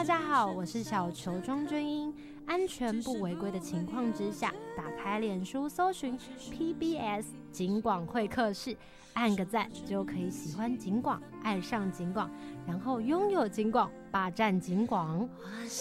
大家好，我是小球庄君英。安全不违规的情况之下，打开脸书搜寻 PBS 警广会客室，按个赞就可以喜欢警广，爱上警广，然后拥有警广，霸占警广。